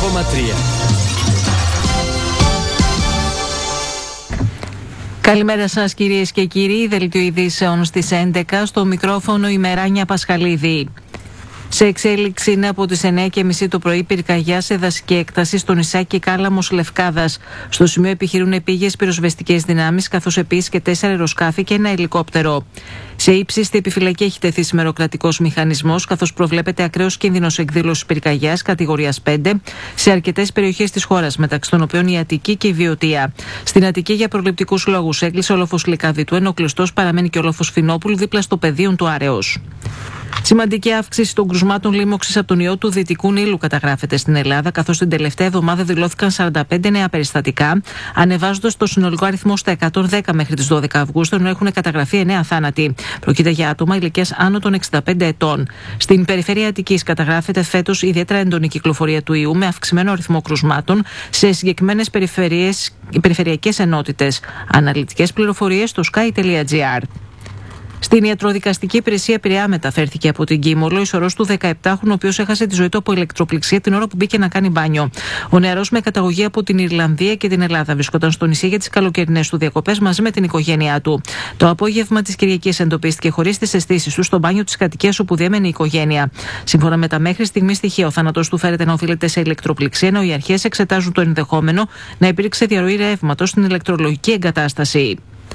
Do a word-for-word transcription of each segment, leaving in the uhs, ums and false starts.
κόμμα τρία. Καλημέρα σας κυρίες και κύριοι, δελτίο ειδήσεων στις έντεκα, στο μικρόφωνο η Μεράνια Πασχαλίδη. Σε εξέλιξη είναι από τις εννιά και μισή το πρωί πυρκαγιά σε δασική έκταση στο νησάκι Κάλαμος Λευκάδας. Στο σημείο επιχειρούν επίγειες πυροσβεστικές δυνάμεις, καθώς επίσης και τέσσερα αεροσκάφη και ένα ελικόπτερο. Σε ύψιστη επιφυλακή έχει τεθεί σημεροκρατικός μηχανισμός, καθώς προβλέπεται ακραίος κίνδυνος εκδήλωσης πυρκαγιάς κατηγορίας πέντε σε αρκετές περιοχές της χώρας, μεταξύ των οποίων η Αττική και η Βιωτία. Στην Αττική, για προληπτικούς λόγους, έκλεισε ο λόφος Λυκαβητού, ενώ κλειστός παραμένει και ο λόφος Φινόπουλου δίπλα στο πεδίο του Άρεως. Σημαντική αύξηση των κρουσμάτων λίμωξης από τον ιό του Δυτικού Νείλου καταγράφεται στην Ελλάδα, καθώς την τελευταία εβδομάδα δηλώθηκαν σαράντα πέντε νέα περιστατικά, ανεβάζοντας το συνολικό αριθμό στα εκατόν δέκα μέχρι τις δώδεκα Αυγούστου, ενώ έχουν καταγραφεί εννέα θάνατοι. Πρόκειται για άτομα ηλικίας άνω των εξήντα πέντε ετών. Στην περιφέρεια Αττικής καταγράφεται φέτος ιδιαίτερα έντονη κυκλοφορία του ιού, με αυξημένο αριθμό κρουσμάτων σε συγκεκριμένες περιφερειακές ενότητες. Αναλυτικές πληροφορίες στο sky τελεία gr. Στην ιατροδικαστική υπηρεσία Πειραιά μεταφέρθηκε από την Κίμολο ισορρός του δεκαεπτάχρονου, ο οποίος έχασε τη ζωή του από ηλεκτροπληξία την ώρα που μπήκε να κάνει μπάνιο. Ο νεαρός, με καταγωγή από την Ιρλανδία και την Ελλάδα, βρισκόταν στο νησί για τις καλοκαιρινές του διακοπές μαζί με την οικογένειά του. Το απόγευμα της Κυριακής εντοπίστηκε χωρίς τις αισθήσεις του στο μπάνιο της κατοικίας όπου διέμενε η οικογένεια. Σύμφωνα με τα μέχρι στιγμή στοιχεία, ο θάνατος του φέρεται να οφείλεται σε ηλεκτροπληξία, ενώ οι αρχές εξετάζουν το ενδεχόμενο να υπήρξε διαρροή ρεύματος στην ηλεκτρολογική εγκατάσταση.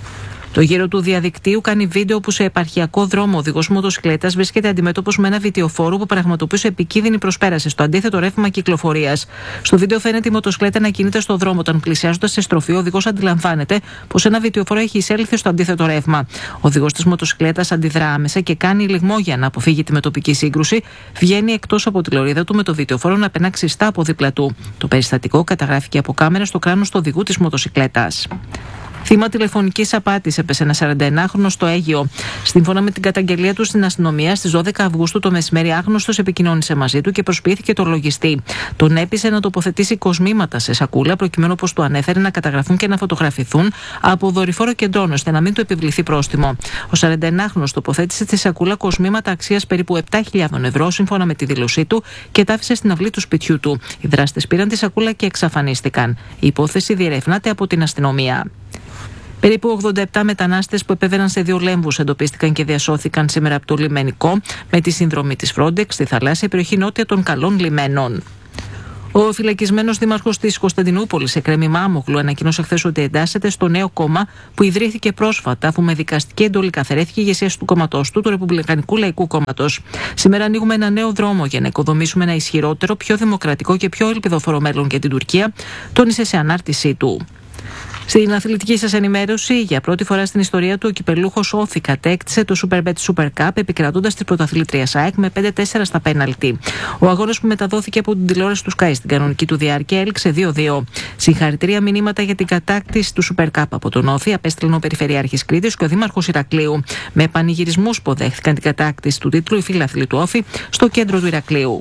Το γύρο του διαδικτύου κάνει βίντεο που σε επαρχιακό δρόμο ο οδηγός μοτοσυκλέτας βρίσκεται αντιμέτωπος με ένα βιτιοφόρο που πραγματοποιούσε επικίνδυνη προσπέραση στο αντίθετο ρεύμα κυκλοφορίας. Στο βίντεο φαίνεται η μοτοσυκλέτα να κινείται στο δρόμο. Όταν πλησιάζοντας σε στροφή, ο οδηγός αντιλαμβάνεται πως ένα βιτιοφόρο έχει εισέλθει στο αντίθετο ρεύμα. Ο οδηγός της μοτοσυκλέτας αντιδρά άμεσα και κάνει λιγμό για να αποφύγει τη μετοπική σύγκρουση. Βγαίνει εκτός από τη λωρίδα του με το βιτιοφόρο να περνά ξιστά από δίπλα του. Το περιστατικό καταγράφηκε από κάμερα στο κράνος του οδηγού της μοτοσυκλέτας. Θύμα τηλεφωνικής απάτης έπεσε ένα σαρανταενάχρονο στο Αίγυο. Σύμφωνα με την καταγγελία του στην αστυνομία, στις δώδεκα Αυγούστου το μεσημέρι, άγνωστος επικοινώνησε μαζί του και προσποιήθηκε το λογιστή. Τον έπεισε να τοποθετήσει κοσμήματα σε σακούλα, προκειμένου, όπως του ανέφερε, να καταγραφούν και να φωτογραφηθούν από δορυφόρο και ντρόν, ώστε να μην του επιβληθεί πρόστιμο. Ο σαρανταενάχρονος τοποθέτησε στη σακούλα κοσμήματα αξίας περίπου επτά χιλιάδες ευρώ, σύμφωνα με τη δήλωσή του, και τα άφησε στην αυλή του σπιτιού του. Οι δράστες πήραν τη σακούλα και εξαφανίστηκαν. Η υπόθεση διερευνάται από την αστυνομία. Περίπου ογδόντα επτά μετανάστες που επέβαιναν σε δύο λέμβους εντοπίστηκαν και διασώθηκαν σήμερα από το λιμενικό με τη συνδρομή της Frontex στη θαλάσσια περιοχή νότια των Καλών Λιμένων. Ο φυλακισμένος δήμαρχος της Κωνσταντινούπολης, Εκρέμη Μάμογλου, ανακοίνωσε χθες ότι εντάσσεται στο νέο κόμμα που ιδρύθηκε πρόσφατα, αφού με δικαστική εντολή καθαιρέθηκε η ηγεσία του κόμματός του, του Ρεπουμπλικανικού Λαϊκού Κόμματος. Σήμερα ανοίγουμε ένα νέο δρόμο για να οικοδομήσουμε ένα ισχυρότερο, πιο δημοκρατικό και πιο ελπιδοφόρο μέλλον για την Τουρκία, τόνισε σε ανάρτησή του. Στην αθλητική σας ενημέρωση, για πρώτη φορά στην ιστορία του, ο κυπελούχος Όφη κατέκτησε το Superbet Super Cup, επικρατώντας την πρωταθλήτρια ΑΕΚ με πέντε τέσσερα στα πέναλτι. Ο αγώνας, που μεταδόθηκε από την τηλεόραση του Sky στην κανονική του διάρκεια, έληξε δύο δύο. Συγχαρητήρια μηνύματα για την κατάκτηση του Super Cup από τον Όφη απέστειλαν ο Περιφερειάρχης Κρήτης και ο Δήμαρχος Ηρακλείου. Με πανηγυρισμούς υποδέχθηκαν την κατάκτηση του τίτλου οι φίλαθλοι του Όφη στο κέντρο του Ηρακλείου.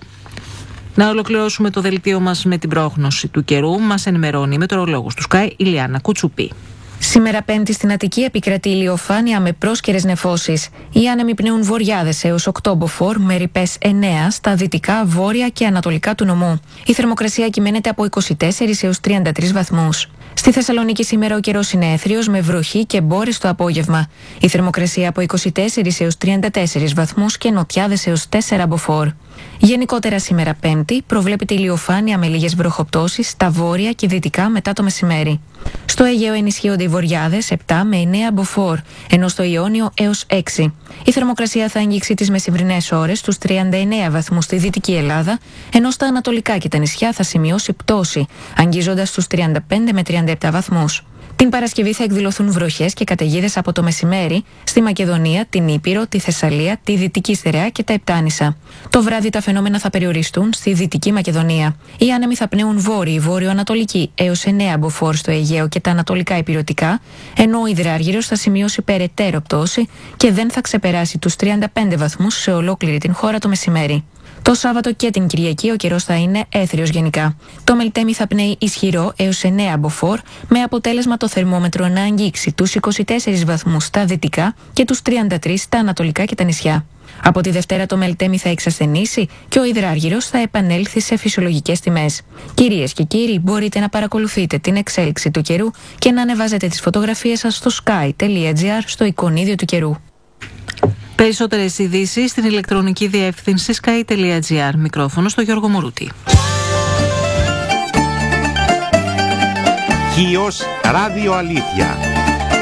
Να ολοκληρώσουμε το δελτίο μας με την πρόγνωση του καιρού. Μας ενημερώνει η μετεωρολόγος του Sky, Ηλιάνα Κουτσουπή. Σήμερα Πέμπτη στην Αττική επικρατεί ηλιοφάνεια με πρόσκαιρες νεφώσεις. Οι άνεμοι πνέουν βορειάδες έως οκτώ μποφόρ, με ρηπές εννέα στα δυτικά, βόρεια και ανατολικά του νομού. Η θερμοκρασία κυμαίνεται από είκοσι τέσσερις έως τριάντα τρεις βαθμούς. Στη Θεσσαλονίκη σήμερα ο καιρός είναι έθριος με βροχή και μπόρες το απόγευμα. Η θερμοκρασία από είκοσι τέσσερις έως τριάντα τέσσερις βαθμούς και νοτιάδες έως τέσσερα μποφόρ. Γενικότερα σήμερα Πέμπτη προβλέπεται ηλιοφάνεια με λίγες βροχοπτώσεις στα βόρεια και δυτικά μετά το μεσημέρι. Στο Αιγαίο ενισχύονται οι βορειάδες επτά με εννέα μποφόρ, ενώ στο Ιόνιο έως έξι. Η θερμοκρασία θα αγγίξει τις μεσημβρινές ώρες στους τριάντα εννέα βαθμούς στη Δυτική Ελλάδα, ενώ στα ανατολικά και τα νησιά θα σημειώσει πτώση, αγγίζοντας στους τριάντα πέντε με τριάντα επτά βαθμούς. Την Παρασκευή θα εκδηλωθούν βροχές και καταιγίδες από το μεσημέρι στη Μακεδονία, την Ήπειρο, τη Θεσσαλία, τη Δυτική Στερεά και τα Επτάνησα. Το βράδυ τα φαινόμενα θα περιοριστούν στη Δυτική Μακεδονία. Οι άνεμοι θα πνέουν βόρειοι, βόρειο-ανατολική έως εννέα μποφόρ στο Αιγαίο και τα ανατολικά ηπειρωτικά, ενώ ο υδράργυρος θα σημειώσει περαιτέρω πτώση και δεν θα ξεπεράσει τους τριάντα πέντε βαθμούς σε ολόκληρη την χώρα το μεσημέρι. Το Σάββατο και την Κυριακή ο καιρός θα είναι έθριος γενικά. Το Μελτέμι θα πνέει ισχυρό έως εννέα μποφόρ, με αποτέλεσμα το θερμόμετρο να αγγίξει τους είκοσι τέσσερις βαθμούς στα δυτικά και τους τριάντα τρεις στα ανατολικά και τα νησιά. Από τη Δευτέρα το Μελτέμι θα εξασθενήσει και ο υδράργυρος θα επανέλθει σε φυσιολογικές τιμές. Κυρίες και κύριοι, μπορείτε να παρακολουθείτε την εξέλιξη του καιρού και να ανεβάζετε τις φωτογραφίες σας στο sky.gr στο εικονίδιο του καιρού. Περισσότερες ειδήσεις στην ηλεκτρονική διεύθυνση sky.gr. Μικρόφωνο στο Γιώργο Μωρούτη. Χίος Ράδιο Αλήθεια.